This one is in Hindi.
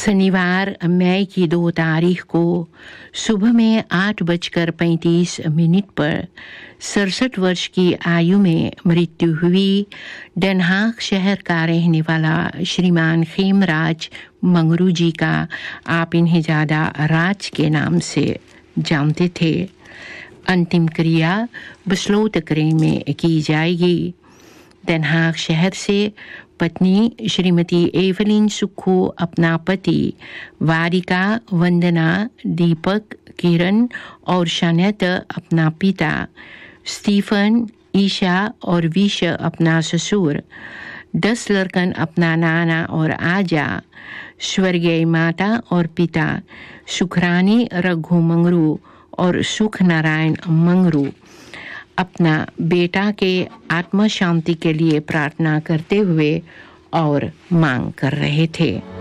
शनिवार मई की 2 तारीख को सुबह में 8:35 पर 67 वर्ष की आयु में मृत्यु हुई। Den Haag शहर का रहने वाला श्रीमान खेमराज मंगरू जी का आप इन्हें ज़्यादा राज के नाम से जानते थे। अंतिम क्रिया बसलोतकरे में की जाएगी। Den Haag शहर से पत्नी श्रीमती एवलिन सुखो, अपना पति वारिका, वंदना, दीपक, किरण और शानत अपना पिता, स्टीफन, ईशा और विश अपना ससुर, 10 लड़कन अपना नाना और आजा, स्वर्गीय माता और पिता सुखरानी रघु मंगरू और सुख नारायण मंगरू अपना बेटा के आत्मा शांति के लिए प्रार्थना करते हुए और मांग कर रहे थे।